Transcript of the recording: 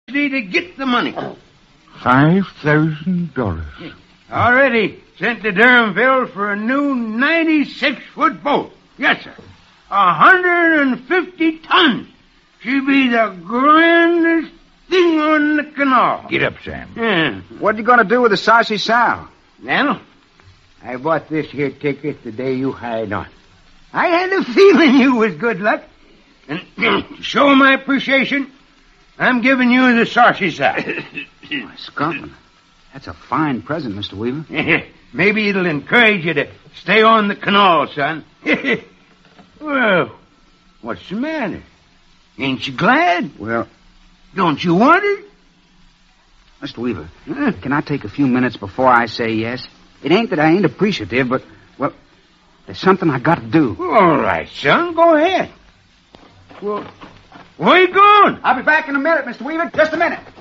to get the money. $5,000. Already sent to Durhamville for a new 96-foot boat. Yes, sir. 150 tons. She'll be the grandest thing on the canal. Get up, Sam. Yeah. What are you going to do with the Saucy Sow? Well, I bought this here ticket the day you hired on. I had a feeling you was good luck. And to show my appreciation, I'm giving you the Saucy Sow. Why, Scotland, that's a fine present, Mr. Weaver. Maybe it'll encourage you to stay on the canal, son. Well, what's the matter? Ain't you glad? Well, Don't you want it? Mr. Weaver, can I take a few minutes before I say yes? It ain't that I ain't appreciative, but, well, there's something I got to do. All right, son, go ahead. Well, where you going? I'll be back in a minute, Mr. Weaver. Just a minute.